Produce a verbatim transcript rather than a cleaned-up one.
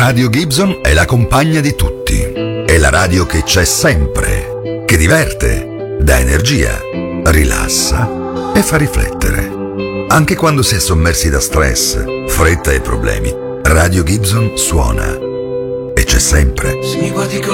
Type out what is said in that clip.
Radio Gibson è la compagna di tutti. È la radio che c'è sempre, che diverte, dà energia, rilassa e fa riflettere. Anche quando si è sommersi da stress, fretta e problemi, Radio Gibson suona e c'è sempre. Se mi guardi con